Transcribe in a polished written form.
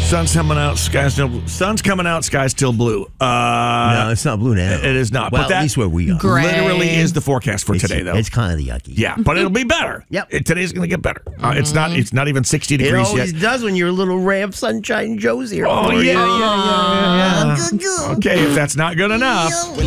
Sun's coming out, sky's still blue. Sun's coming out, sky's still blue. No, it's not blue now. It is not. Well, but that at least where we are. Gray. literally is the forecast for today, though. It's kind of yucky. Yeah, but it'll be better. Yep. Today's going to get better. It's not even 60 It degrees always yet. does when you're a little ray of sunshine Joe's here. Oh, for you. yeah. Okay, if that's not good enough.